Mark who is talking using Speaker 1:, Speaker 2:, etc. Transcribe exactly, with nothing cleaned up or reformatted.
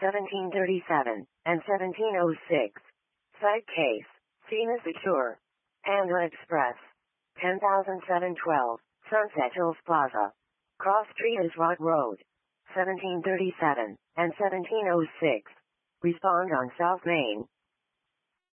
Speaker 1: seventeen thirty-seven, and seventeen oh six. Site case, Sina Secure. Anda Express. ten thousand seven hundred twelve, Sunset Hills Plaza. Cross Street is Rock Road. seventeen thirty-seven, and seventeen oh six. Respond on South Main.